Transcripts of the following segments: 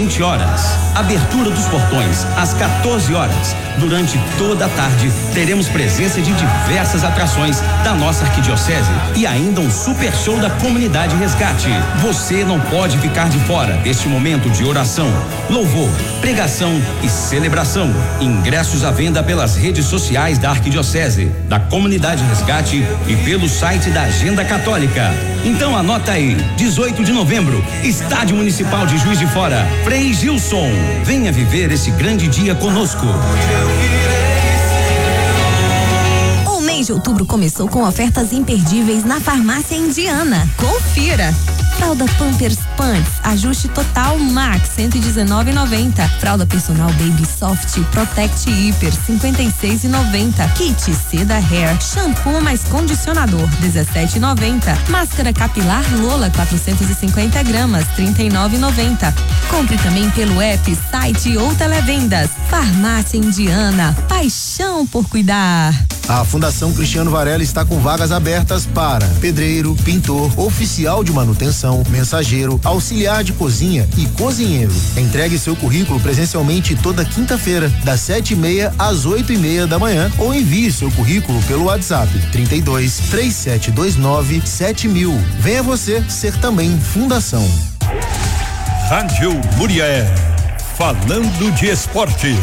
20 horas. Abertura dos portões às 14 horas. Durante toda a tarde, teremos presença de diversas atrações da nossa arquidiocese e ainda um super show da Comunidade Resgate. Você não pode ficar de fora deste momento de oração, louvor, pregação e celebração. Ingressos à venda pelas redes sociais da Arquidiocese, da Comunidade Resgate e pelo site da Agenda Católica. Então anota aí, 18 de novembro, Estádio Municipal de Juiz de Fora, Frei Gilson. Venha viver esse grande dia conosco. O mês de outubro começou com ofertas imperdíveis na Farmácia Indiana. Confira! Fralda Pampers Pants, ajuste total Max, R$119,90. Fralda personal Baby Soft Protect Hyper, R$56,90. Kit Seda Hair, shampoo mais condicionador, R$17,90. Máscara capilar Lola, 450 gramas, R$39,90. Compre também pelo app, site ou televendas. Farmácia Indiana, paixão por cuidar. A Fundação Cristiano Varela está com vagas abertas para pedreiro, pintor, oficial de manutenção, mensageiro, auxiliar de cozinha e cozinheiro. Entregue seu currículo presencialmente toda quinta-feira, das 7h30 às 8h30 da manhã, ou envie seu currículo pelo WhatsApp 32 3729 7000. Venha você ser também Fundação. Rádio Muriaé, falando de esporte.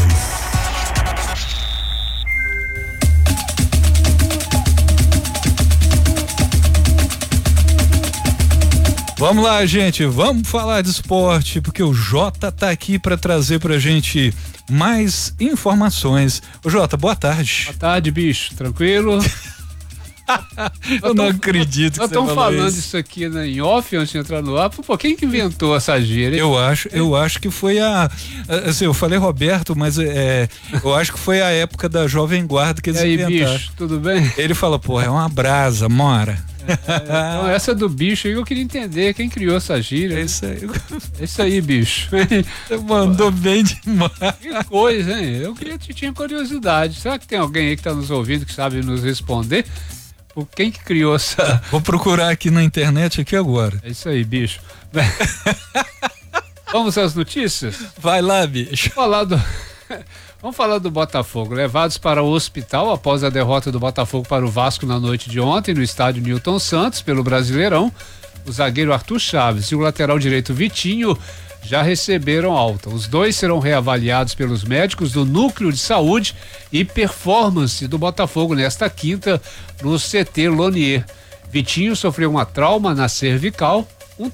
Vamos lá, gente, vamos falar de esporte, porque o Jota tá aqui para trazer pra gente mais informações. Ô Jota, boa tarde. Boa tarde, bicho, tranquilo? Eu não acredito que você falou isso. Nós estamos falando isso aqui, né, em off, antes de entrar no ar. Pô, quem que inventou essa gíria? Eu acho que foi assim, eu falei Roberto, mas eu acho que foi a época da Jovem Guarda que eles inventaram. Bicho, tudo bem? Ele falou, pô, é uma brasa, mora. Então essa do bicho aí eu queria entender quem criou essa gíria. É isso aí, bicho. Você mandou bem demais. Que coisa, hein? Eu tinha curiosidade. Será que tem alguém aí que tá nos ouvindo que sabe nos responder? Por quem que criou essa... Vou procurar aqui na internet aqui agora. É isso aí, bicho. Vamos às notícias? Vai lá, bicho. Vamos falar do Botafogo. Levados para o hospital após a derrota do Botafogo para o Vasco na noite de ontem no estádio Newton Santos pelo Brasileirão, o zagueiro Arthur Chaves e o lateral direito Vitinho já receberam alta. Os dois serão reavaliados pelos médicos do Núcleo de Saúde e Performance do Botafogo nesta quinta no CT Lonier. Vitinho sofreu uma trauma na cervical,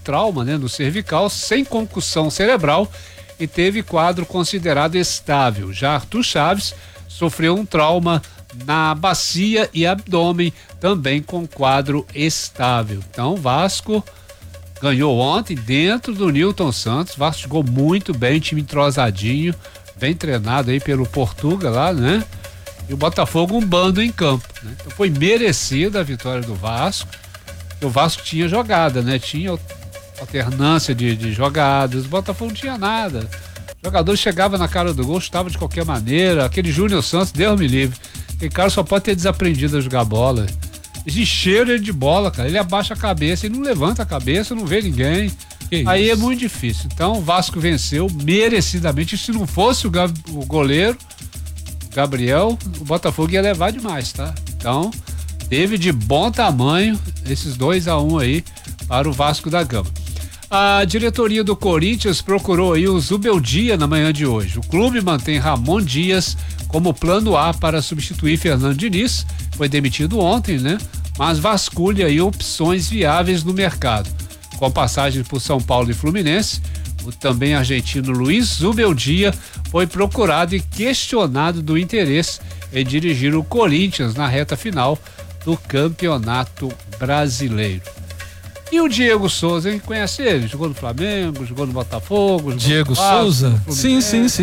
no cervical, sem concussão cerebral, e teve quadro considerado estável. Já Arthur Chaves sofreu um trauma na bacia e abdômen, também com quadro estável. Então, Vasco ganhou ontem dentro do Newton Santos. Vasco jogou muito bem, time entrosadinho, bem treinado aí pelo Portuga lá, né? E o Botafogo um bando em campo, né? Então foi merecida a vitória do Vasco. O Vasco tinha jogada, né? Tinha alternância de jogadas, o Botafogo não tinha nada. O jogador chegava na cara do gol, chutava de qualquer maneira. Aquele Júnior Santos, Deus me livre. Aquele cara só pode ter desaprendido a jogar bola. Esse cheiro ele de bola, cara. Ele abaixa a cabeça, ele não levanta a cabeça, não vê ninguém. Aí é muito difícil. Então o Vasco venceu merecidamente. E se não fosse o goleiro, Gabriel, o Botafogo ia levar demais, tá? Então, teve de bom tamanho esses 2-1 aí para o Vasco da Gama. A diretoria do Corinthians procurou aí o Zubeldia na manhã de hoje. O clube mantém Ramon Dias como plano A para substituir Fernando Diniz, foi demitido ontem, né? Mas vasculha aí opções viáveis no mercado. Com passagem por São Paulo e Fluminense, o também argentino Luiz Zubeldia foi procurado e questionado do interesse em dirigir o Corinthians na reta final do Campeonato Brasileiro. E o Diego Souza, hein? Conhece ele? Jogou no Flamengo, jogou no Botafogo. Diego Souza? Sim.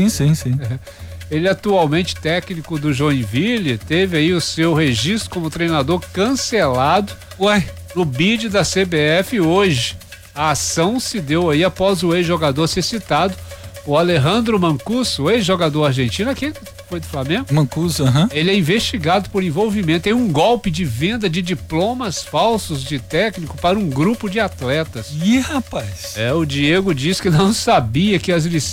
Ele é atualmente técnico do Joinville, teve aí o seu registro como treinador cancelado no bid da CBF hoje. A ação se deu aí após o ex-jogador ser citado, o Alejandro Mancuso, ex-jogador argentino, aqui foi do Flamengo. Mancuso, Ele é investigado por envolvimento em um golpe de venda de diplomas falsos de técnico para um grupo de atletas. Ih, rapaz. O Diego diz que não sabia que as licenças